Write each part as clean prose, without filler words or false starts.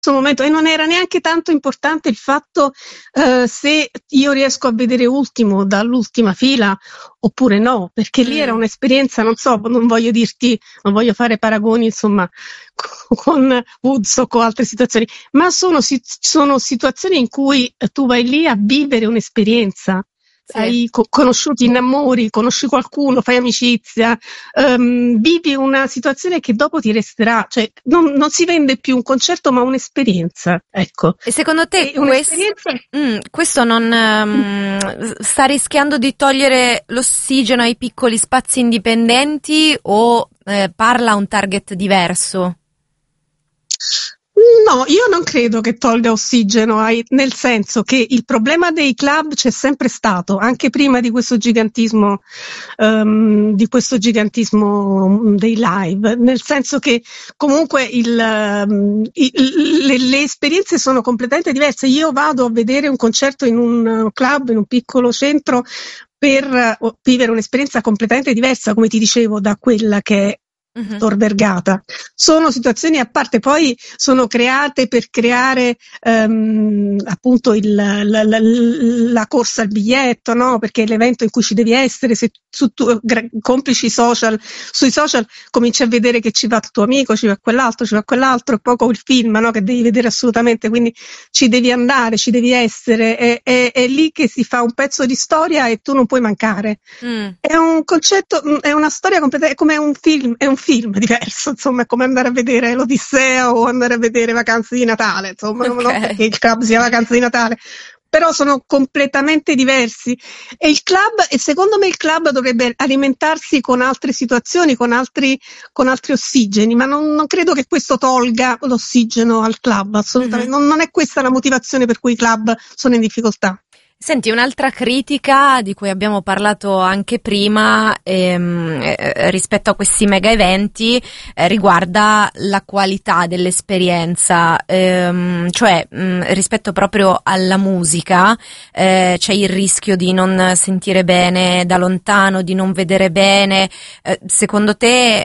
momento, e non era neanche tanto importante il fatto se io riesco a vedere ultimo dall'ultima fila oppure no, perché lì era un'esperienza, non so, non voglio fare paragoni, insomma, con Woodstock o altre situazioni, ma sono situazioni in cui tu vai lì a vivere un'esperienza. Sì. Hai conosciuto, innamori, conosci qualcuno, fai amicizia, vivi una situazione che dopo ti resterà, cioè non si vende più un concerto ma un'esperienza, ecco. E secondo te questo non sta rischiando di togliere l'ossigeno ai piccoli spazi indipendenti o parla a un target diverso? No, io non credo che tolga ossigeno, nel senso che il problema dei club c'è sempre stato, anche prima di questo gigantismo dei live, nel senso che comunque le esperienze sono completamente diverse. Io vado a vedere un concerto in un club, in un piccolo centro, per vivere un'esperienza completamente diversa, come ti dicevo, da quella che è Tor Vergata. Sono situazioni a parte, poi sono create per creare appunto la corsa al biglietto, no? Perché è l'evento in cui ci devi essere, se tu complici sui social cominci a vedere che ci va il tuo amico, ci va quell'altro, e poco il film, no? Che devi vedere assolutamente, quindi ci devi andare, ci devi essere, è lì che si fa un pezzo di storia e tu non puoi mancare. È un concetto, è una storia completa, è come un film diverso, insomma, è come andare a vedere l'Odissea o andare a vedere Vacanze di Natale, insomma, non perché il club sia Vacanze di Natale, però sono completamente diversi. E secondo me il club dovrebbe alimentarsi con altre situazioni, con altri ossigeni, ma non credo che questo tolga l'ossigeno al club, assolutamente. Non è questa la motivazione per cui i club sono in difficoltà. Senti, un'altra critica di cui abbiamo parlato anche prima rispetto a questi mega eventi riguarda la qualità dell'esperienza, cioè rispetto proprio alla musica c'è il rischio di non sentire bene da lontano, di non vedere bene. Secondo te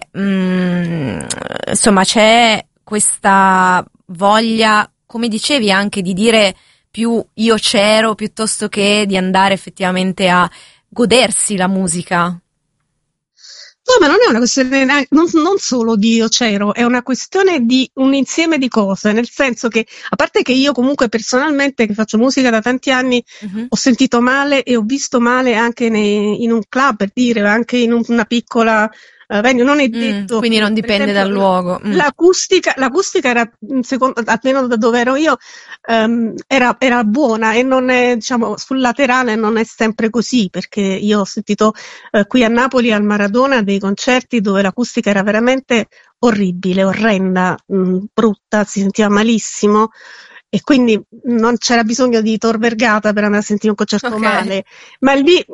insomma c'è questa voglia, come dicevi, anche di dire più io c'ero piuttosto che di andare effettivamente a godersi la musica? No, ma non è una questione non solo di io c'ero, è una questione di un insieme di cose, nel senso che, a parte che io comunque personalmente, che faccio musica da tanti anni, ho sentito male e ho visto male anche in un club, per dire, anche in una piccola venue, non è detto. Quindi non dipende dal luogo. L'acustica era, secondo, almeno da dove ero io, era buona, e non è, diciamo, sul laterale non è sempre così, perché io ho sentito qui a Napoli al Maradona dei concerti dove l'acustica era veramente orribile, orrenda, brutta, si sentiva malissimo. E quindi non c'era bisogno di Tor Vergata per andare a sentire un concerto male, ma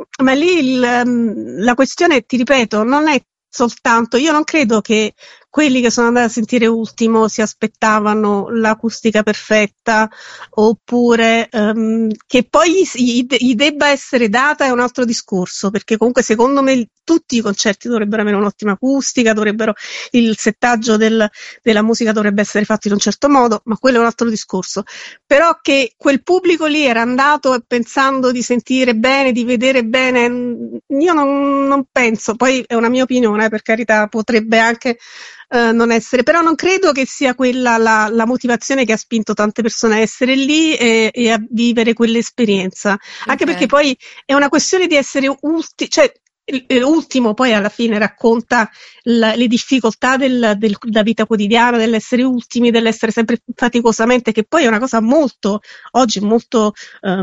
lì la questione, ti ripeto, non è soltanto, io non credo che quelli che sono andati a sentire Ultimo si aspettavano l'acustica perfetta, oppure che poi gli debba essere data, è un altro discorso, perché comunque secondo me tutti i concerti dovrebbero avere un'ottima acustica, il settaggio della musica dovrebbe essere fatto in un certo modo, ma quello è un altro discorso. Però che quel pubblico lì era andato pensando di sentire bene, di vedere bene, io non penso, poi è una mia opinione, per carità, potrebbe anche non essere, però non credo che sia quella la motivazione che ha spinto tante persone a essere lì e a vivere quell'esperienza, anche perché poi è una questione di essere cioè Ultimo poi alla fine racconta le difficoltà della vita quotidiana, dell'essere ultimi, dell'essere sempre faticosamente, che poi è una cosa oggi molto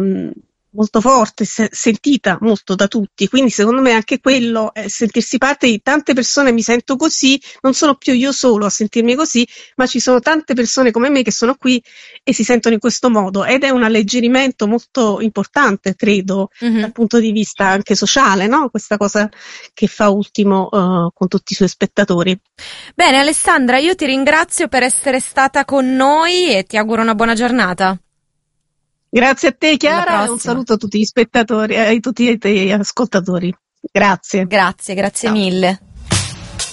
molto forte, sentita molto da tutti, quindi secondo me anche quello è sentirsi parte di tante persone. Mi sento così, non sono più io solo a sentirmi così, ma ci sono tante persone come me che sono qui e si sentono in questo modo, ed è un alleggerimento molto importante, credo, dal punto di vista anche sociale, no? Questa cosa che fa Ultimo con tutti i suoi spettatori. Bene, Alessandra, io ti ringrazio per essere stata con noi e ti auguro una buona giornata. Grazie a te, Chiara, e un saluto a tutti gli spettatori e a tutti gli ascoltatori. Grazie. Grazie Ciao. mille.